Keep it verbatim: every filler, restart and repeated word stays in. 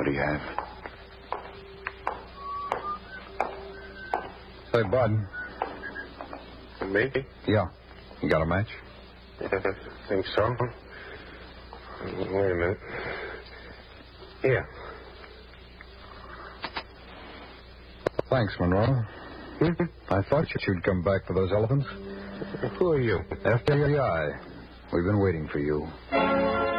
do you have? Say, Bud. Me? Yeah. You got a match? Yes, I think so. Wait a minute. Here. Thanks, Monroe. Hmm? I thought you'd come back for those elephants. Who are you? F B I. We've been waiting for you.